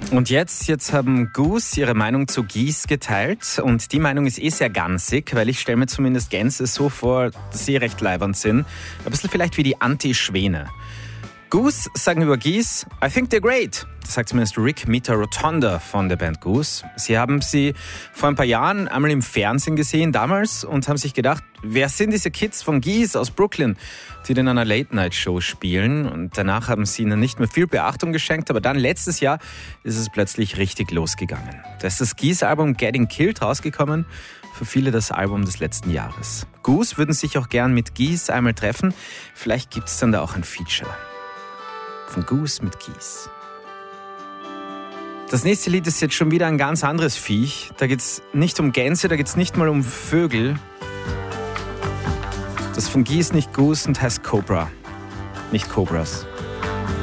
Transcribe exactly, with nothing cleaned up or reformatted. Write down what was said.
Und jetzt, jetzt haben Goose ihre Meinung zu Geese geteilt und die Meinung ist eh sehr gansig, weil ich stelle mir zumindest Gänse so vor, dass sie recht leibernd sind. Ein bisschen vielleicht wie die Anti-Schwäne. Goose sagen über Geese, I think they're great. Das sagt zumindest Rick Mita-Rotonda von der Band Goose. Sie haben sie vor ein paar Jahren einmal im Fernsehen gesehen, damals, und haben sich gedacht, wer sind diese Kids von Geese aus Brooklyn, die in einer Late-Night-Show spielen? Und danach haben sie ihnen nicht mehr viel Beachtung geschenkt, aber dann letztes Jahr ist es plötzlich richtig losgegangen. Da ist das Geese-Album Getting Killed rausgekommen, für viele das Album des letzten Jahres. Goose würden sich auch gern mit Geese einmal treffen, vielleicht gibt es dann da auch ein Feature. Von Goose mit Geese. Das nächste Lied ist jetzt schon wieder ein ganz anderes Viech. Da geht es nicht um Gänse, da geht es nicht mal um Vögel. Das von Geese nicht Goose und heißt Cobra, nicht Cobras.